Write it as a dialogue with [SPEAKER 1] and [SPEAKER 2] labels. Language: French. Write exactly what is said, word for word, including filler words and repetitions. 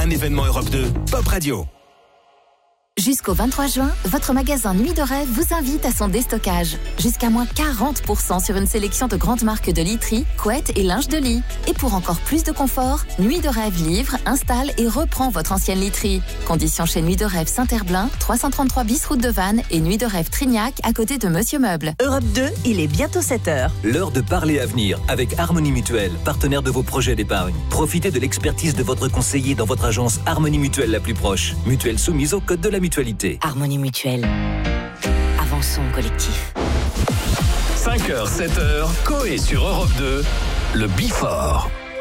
[SPEAKER 1] un événement Europe deux, Pop Radio.
[SPEAKER 2] Jusqu'au vingt-trois juin, votre magasin Nuit de Rêve vous invite à son déstockage. Jusqu'à moins quarante pour cent sur une sélection de grandes marques de literie, couettes et linge de lit. Et pour encore plus de confort, Nuit de Rêve livre, installe et reprend votre ancienne literie. Conditions chez Nuit de Rêve Saint-Herblain, trois cent trente-trois bis route de Vannes et Nuit de Rêve Trignac à côté de Monsieur Meuble.
[SPEAKER 3] Europe deux, il est bientôt sept heures.
[SPEAKER 4] L'heure de parler avenir avec Harmonie Mutuelle, partenaire de vos projets d'épargne. Profitez de l'expertise de votre conseiller dans votre agence Harmonie Mutuelle la plus proche. Mutuelle soumise au code de la mutualité.
[SPEAKER 3] Harmonie Mutuelle. Avançons collectif.
[SPEAKER 1] cinq heures, sept heures, Coé sur Europe deux, le Bifort.